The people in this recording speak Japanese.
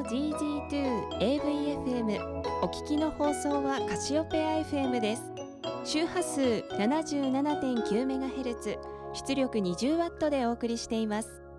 GG2AVFM お聞きの放送はカシオペア FM です。周波数 77.9MHz 出力 20W でお送りしています。